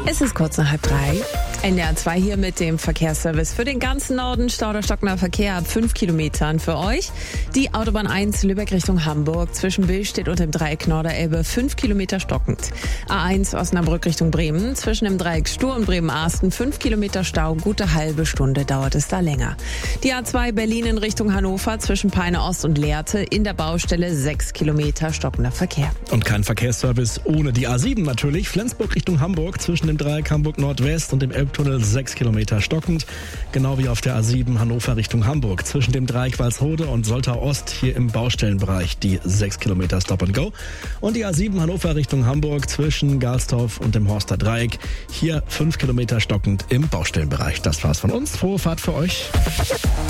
Es ist kurz nach 2:30. NDR 2 hier mit dem Verkehrsservice für den ganzen Norden. Stau oder stockender Verkehr ab 5 Kilometern für euch. Die Autobahn 1 Lübeck Richtung Hamburg. Zwischen Bill steht und dem Dreieck Norderelbe 5 Kilometer stockend. A1 Osnabrück Richtung Bremen. Zwischen dem Dreieck Stur und Bremen-Arsten 5 Kilometer Stau. Gute halbe Stunde dauert es da länger. Die A2 Berlin in Richtung Hannover. Zwischen Peine Ost und Lehrte. In der Baustelle 6 Kilometer stockender Verkehr. Und kein Verkehrsservice ohne die A7 natürlich. Flensburg Richtung Hamburg. Zwischen dem Dreieck Hamburg Nordwest und dem Elbtunnel 6 Kilometer stockend. Genau wie auf der A7 Hannover Richtung Hamburg. Zwischen dem Dreieck Walsrode und Soltau Ost hier im Baustellenbereich die 6 Kilometer Stop and Go. Und die A7 Hannover Richtung Hamburg zwischen Galstorf und dem Horster Dreieck. Hier 5 Kilometer stockend im Baustellenbereich. Das war's von uns. Frohe Fahrt für euch.